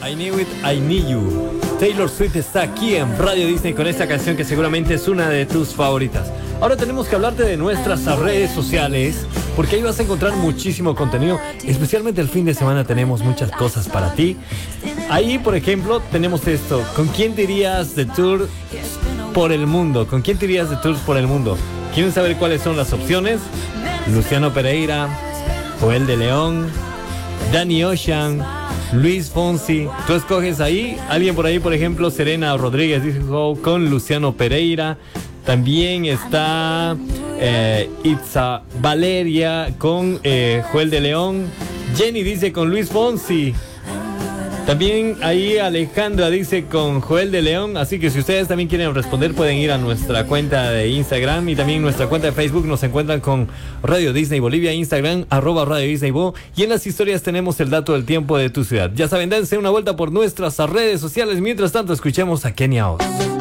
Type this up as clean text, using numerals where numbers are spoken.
I Knew It, I Need You. Taylor Swift está aquí en Radio Disney con esta canción que seguramente es una de tus favoritas. Ahora tenemos que hablarte de nuestras redes sociales, porque ahí vas a encontrar muchísimo contenido. Especialmente el fin de semana tenemos muchas cosas para ti. Ahí, por ejemplo, tenemos esto. ¿Con quién te irías de tour por el mundo? ¿Con quién te irías de tours por el mundo? ¿Quieren saber cuáles son las opciones? Luciano Pereira, Joel de León, Danny Ocean, Luis Fonsi. Tú escoges ahí. Alguien por ahí, por ejemplo, Serena Rodríguez dijo con Luciano Pereira. También está Itza Valeria con Joel de León. Jenny dice con Luis Fonsi. También ahí Alejandra dice con Joel de León. Así que si ustedes también quieren responder, pueden ir a nuestra cuenta de Instagram y también nuestra cuenta de Facebook. Nos encuentran con Radio Disney Bolivia, Instagram, @Radio Disney Bo. Y en las historias tenemos el dato del tiempo de tu ciudad. Ya saben, dense una vuelta por nuestras redes sociales. Mientras tanto, escuchemos a Kenia Oz.